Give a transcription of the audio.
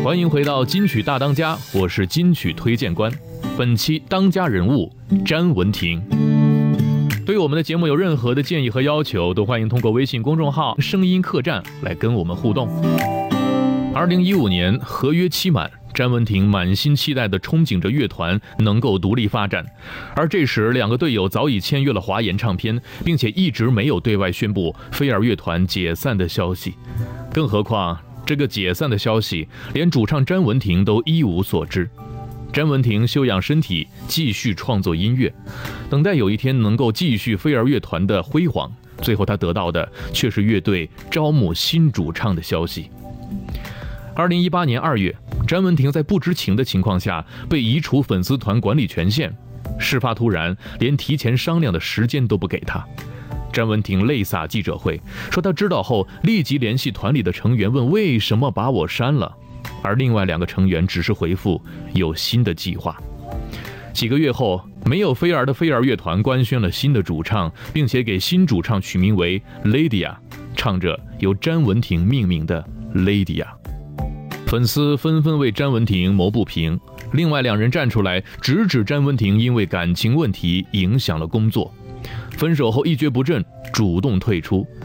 欢迎回到金曲大当家，我是金曲推荐官。本期当家人物詹雯婷。对于我们的节目有任何的建议和要求，都欢迎通过微信公众号声音客栈来跟我们互动。2015年合约期满，詹雯婷满心期待地憧憬着乐团能够独立发展，而这时两个队友早已签约了华研唱片，并且一直没有对外宣布飞儿乐团解散的消息。更何况这个解散的消息连主唱詹雯婷都一无所知。詹雯婷休养身体，继续创作音乐，等待有一天能够继续飞儿乐团的辉煌。最后他得到的却是乐队招募新主唱的消息。2018年2月，詹雯婷在不知情的情况下被移除粉丝团管理权限，事发突然，连提前商量的时间都不给他。詹雯婷泪洒记者会，说她知道后立即联系团里的成员问为什么把我删了，而另外2个成员只是回复有新的计划。几个月后，没有飞儿的飞儿乐团官宣了新的主唱，并且给新主唱取名为 Lydia， 唱着由詹雯婷命名的 Lydia。 粉丝纷纷为詹雯婷谋不平，另外2人站出来直指詹雯婷因为感情问题影响了工作，分手后一蹶不振，主动退出。